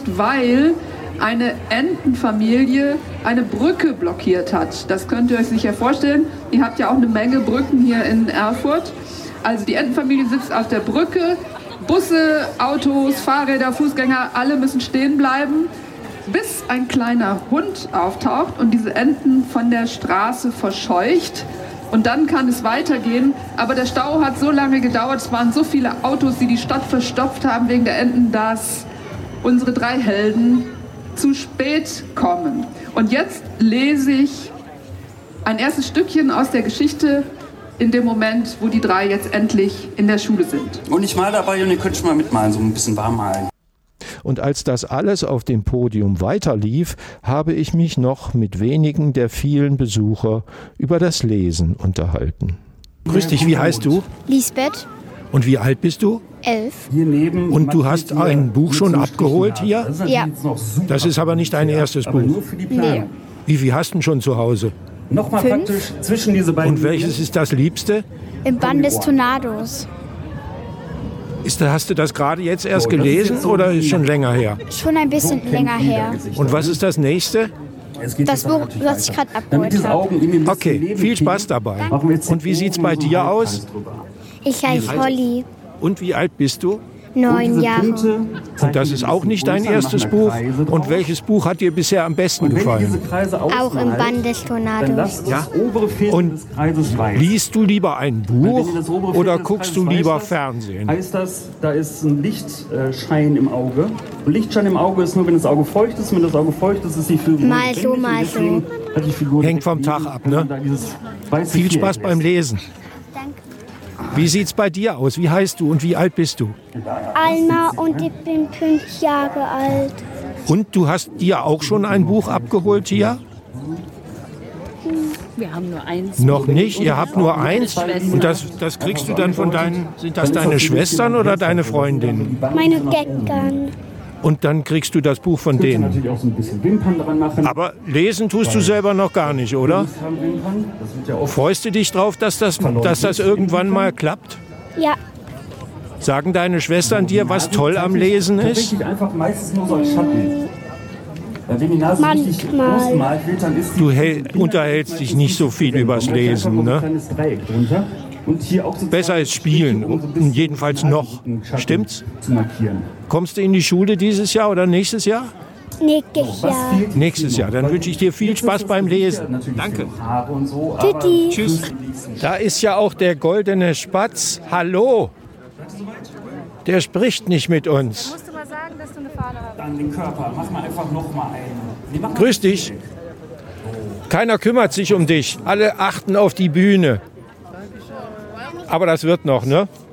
nicht, weil eine Entenfamilie eine Brücke blockiert hat. Das könnt ihr euch sicher vorstellen. Ihr habt ja auch eine Menge Brücken hier in Erfurt. Also die Entenfamilie sitzt auf der Brücke. Busse, Autos, Fahrräder, Fußgänger, alle müssen stehen bleiben, bis ein kleiner Hund auftaucht und diese Enten von der Straße verscheucht. Und dann kann es weitergehen. Aber der Stau hat so lange gedauert, es waren so viele Autos, die die Stadt verstopft haben wegen der Enten, dass unsere 3 Helden zu spät kommen. Und jetzt lese ich ein erstes Stückchen aus der Geschichte in dem Moment, wo die 3 jetzt endlich in der Schule sind. Und ich mal dabei und ihr könnt schon mal mitmalen, so ein bisschen warm malen. Und als das alles auf dem Podium weiterlief, habe ich mich noch mit wenigen der vielen Besucher über das Lesen unterhalten. Grüß dich, wie heißt du? Lisbeth. Und wie alt bist du? 11. Und du hast ein Buch schon abgeholt hier? Ja. Das ist aber nicht dein erstes Buch. Nee. Wie viel hast du denn schon zu Hause? Nochmal 5. praktisch zwischen diese beiden. Und welches ist das Liebste? Im Bann des Tornados. Hast du das gerade jetzt erst gelesen oder ist schon länger her? Schon ein bisschen länger her. Und was ist das nächste? Das Buch, was ich gerade abgeholt habe. Okay, viel Spaß dabei. Und wie sieht's bei dir aus? Ich heiße Holly. Und wie alt bist du? 9 Jahre. Und das ist auch nicht dein erstes Buch? Und welches Buch hat dir bisher am besten gefallen? Auch im Bann des Tornados. Ja? Und liest du lieber ein Buch oder guckst du lieber Fernsehen? Heißt das, da ist ein Lichtschein im Auge. Und Lichtschein im Auge ist nur, wenn das Auge feucht ist. Wenn das Auge feucht ist, ist die Figur Mal so, mal so. Hängt vom Tag ab, ne? Viel Spaß beim Lesen. Wie sieht's bei dir aus? Wie heißt du und wie alt bist du? Alma und ich bin 5 Jahre alt. Und du hast dir auch schon ein Buch abgeholt hier? Wir haben nur eins. Noch nicht? Ihr habt nur eins? Und das kriegst du dann von deinen... Sind das deine Schwestern oder deine Freundinnen? Meine Geckern. Und dann kriegst du das Buch von denen. Natürlich auch so ein bisschen Wimpern dran machen. Aber lesen tust du selber noch gar nicht, oder? Freust du dich drauf, dass das irgendwann mal klappt? Ja. Sagen deine Schwestern dir, was toll am Lesen ist? Tatsächlich einfach meistens nur so als Schatten. Wenn die Nase richtig groß gemalt wird, dann ist Du unterhältst dich nicht so viel übers Lesen, ne? Und hier auch so Besser ist Spielen, jedenfalls noch. Stimmt's? Kommst du in die Schule dieses Jahr oder nächstes Jahr? Nächstes Jahr. Nächstes Jahr. Dann wünsche ich dir viel Spaß beim Lesen. Danke. Tschüssi. Tschüss. Da ist ja auch der goldene Spatz. Hallo. Der spricht nicht mit uns. Musst du mal sagen, dass du eine Fahne hast. Dann den Körper. Mach mal einfach noch mal einen. Grüß dich. Keiner kümmert sich um dich. Alle achten auf die Bühne. Aber das wird noch, ne?